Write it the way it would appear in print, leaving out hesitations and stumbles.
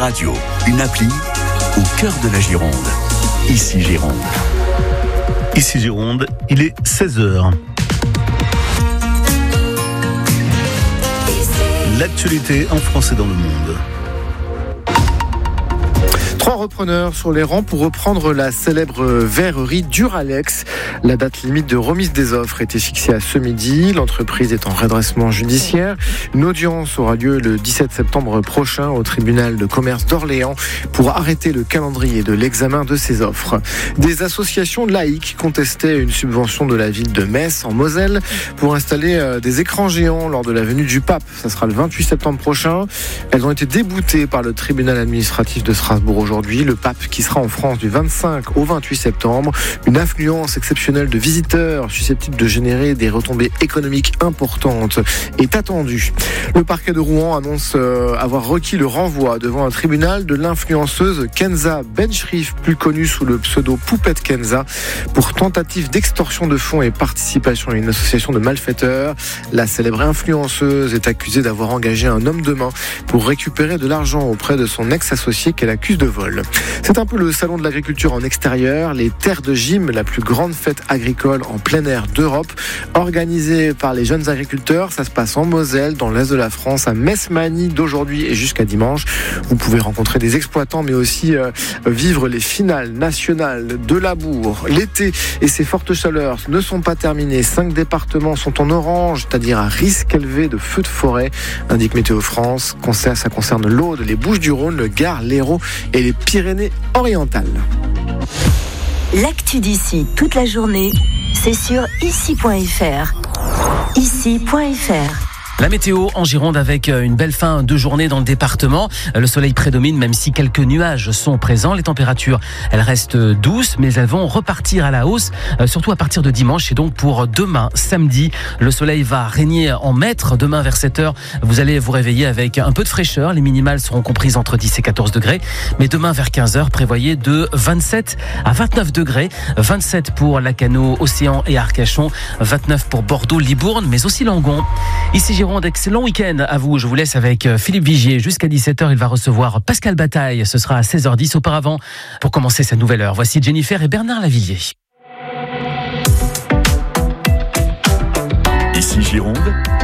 radio, une appli au cœur de la Gironde. Ici Gironde. Ici Gironde, il est 16h. L'actualité en France et dans le monde. 3 repreneurs sur les rangs pour reprendre la célèbre verrerie Duralex. La date limite de remise des offres était fixée à ce midi. L'entreprise est en redressement judiciaire. Une audience aura lieu le 17 septembre prochain au tribunal de commerce d'Orléans pour arrêter le calendrier de l'examen de ces offres. Des associations laïques contestaient une subvention de la ville de Metz en Moselle pour installer des écrans géants lors de la venue du pape. Ça sera le 28 septembre prochain. Elles ont été déboutées par le tribunal administratif de Strasbourg aujourd'hui. Le pape qui sera en France du 25 au 28 septembre. Une affluence exceptionnelle de visiteurs susceptible de générer des retombées économiques importantes est attendue. Le parquet de Rouen annonce avoir requis le renvoi devant un tribunal de l'influenceuse Kenza Benchrif, plus connue sous le pseudo Poupette Kenza, pour tentative d'extorsion de fonds et participation à une association de malfaiteurs. La célèbre influenceuse est accusée d'avoir engagé un homme de main pour récupérer de l'argent auprès de son ex-associé qu'elle accuse de vol. C'est un peu le salon de l'agriculture en extérieur, les terres de gym, la plus grande fête agricole en plein air d'Europe, organisée par les jeunes agriculteurs. Ça se passe en Moselle, dans l'est de la France, à Metz-Magny, d'aujourd'hui et jusqu'à dimanche. Vous pouvez rencontrer des exploitants, mais aussi vivre les finales nationales de labour. L'été et ses fortes chaleurs ne sont pas terminées. 5 départements sont en orange, c'est-à-dire à risque élevé de feux de forêt, indique Météo France. Ça concerne l'Aude, les Bouches-du-Rhône, le Gard, l'Hérault et les Pyrénées-Orientales. L'actu d'ici toute la journée, c'est sur ici.fr. Ici.fr. La météo en Gironde avec une belle fin de journée dans le département. Le soleil prédomine même si quelques nuages sont présents. Les températures, elles restent douces mais elles vont repartir à la hausse, surtout à partir de dimanche. Et donc pour demain, samedi, le soleil va régner en maître. Demain vers 7h, vous allez vous réveiller avec un peu de fraîcheur. Les minimales seront comprises entre 10 et 14 degrés. Mais demain vers 15h, prévoyez de 27 à 29 degrés. 27 pour Lacanau, Océan et Arcachon. 29 pour Bordeaux, Libourne, mais aussi Langon. Ici Gironde, excellent week-end à vous. Je vous laisse avec Philippe Vigier. Jusqu'à 17h, il va recevoir Pascal Bataille. Ce sera à 16h10 auparavant. Pour commencer cette nouvelle heure, voici Jennifer et Bernard Lavillier. Ici Gironde,